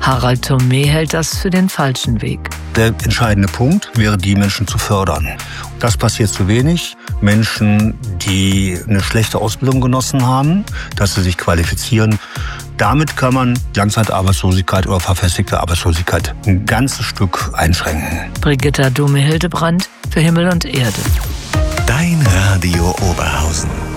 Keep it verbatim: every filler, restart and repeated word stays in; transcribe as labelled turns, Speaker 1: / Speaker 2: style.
Speaker 1: Harald Thomé hält das für den falschen Weg.
Speaker 2: Der entscheidende Punkt wäre, die Menschen zu fördern. Das passiert zu wenig. Menschen, die eine schlechte Ausbildung genossen haben, dass sie sich qualifizieren. Damit kann man Langzeitarbeitslosigkeit oder verfestigte Arbeitslosigkeit ein ganzes Stück einschränken.
Speaker 1: Brigitta Dume-Hildebrandt für Himmel und Erde.
Speaker 3: Dein Radio Oberhausen.